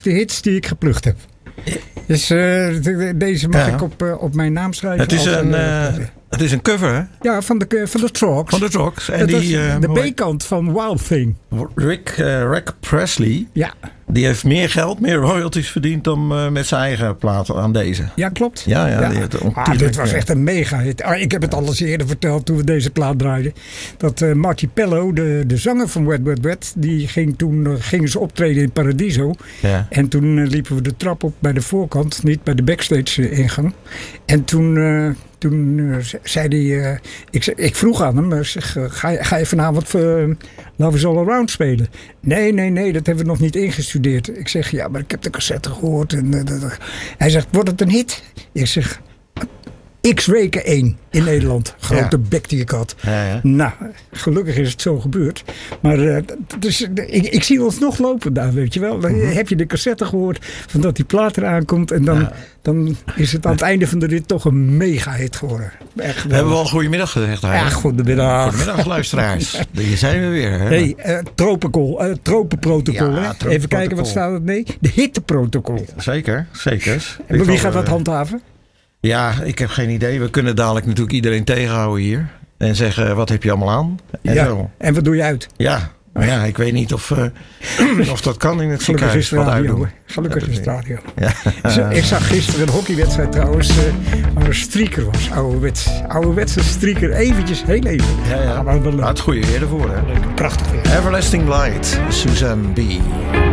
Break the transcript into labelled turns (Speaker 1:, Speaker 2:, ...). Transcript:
Speaker 1: De hits die ik geplukt heb. Dus deze mag ik op mijn naam schrijven.
Speaker 2: Het is een cover, hè?
Speaker 1: Ja, van de Trogs.
Speaker 2: Van de Trogs.
Speaker 1: En de B-kant van Wild Thing.
Speaker 2: Rick Presley.
Speaker 1: Ja.
Speaker 2: Die heeft meer geld, meer royalties verdiend dan met zijn eigen platen aan deze.
Speaker 1: Ja, klopt.
Speaker 2: Ja.
Speaker 1: Dit was echt een mega hit. Ik heb het al eens eerder verteld toen we deze plaat draaiden. Dat Marty Pello, de zanger van Wet Wet Wet, die gingen ze optreden in Paradiso. Ja. En toen liepen we de trap op bij de voorkant, niet bij de backstage ingang. En toen zei hij, ik vroeg aan hem, ga je vanavond Love Is All Around spelen? Nee, dat hebben we nog niet ingestudeerd. Ik zeg, ja, maar ik heb de cassette gehoord. Hij zegt, wordt het een hit? Ik zeg, X-Weken 1 in Nederland. Grote bek die ik had. Ja. Nou, gelukkig is het zo gebeurd. Maar dus, ik zie ons nog lopen daar, weet je wel. Dan heb je de cassette gehoord van dat die plaat eraan komt. En dan is het aan het einde van de rit toch een mega hit geworden. Echt,
Speaker 2: we hebben wel goedemiddag gezegd.
Speaker 1: Ja, goedemiddag.
Speaker 2: Goedemiddag, luisteraars. Hier zijn we weer. Hè?
Speaker 1: Hey, tropenprotocol. Ja, even kijken, wat staat er? Nee, de hitteprotocol.
Speaker 2: Zeker.
Speaker 1: En wie gaat dat handhaven?
Speaker 2: Ja, ik heb geen idee. We kunnen dadelijk natuurlijk iedereen tegenhouden hier. En zeggen, wat heb je allemaal aan?
Speaker 1: En wat doe je uit?
Speaker 2: Ja, maar ik weet niet of dat kan in het ziekenhuis.
Speaker 1: Gelukkig is het radio. Ja. Ik zag gisteren een hockeywedstrijd trouwens, waar een strieker was. Ouderwetse strieker. Eventjes, heel even.
Speaker 2: Ja. Maar het goede weer ervoor, hè?
Speaker 1: Prachtig weer.
Speaker 2: Everlasting Light, Suzanne B.